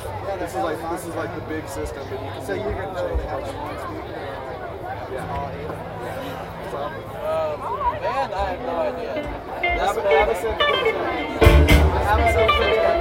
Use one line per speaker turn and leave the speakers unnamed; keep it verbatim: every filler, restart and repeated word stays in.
Yeah,
This is like this is like the big system, and you can
So you
can
can
change
literally have
parts.
one speaker.
Yeah.
All eight of them.
So,
Um, man, I have no idea. This
Have a-
man,
have a sense of- have a sense of-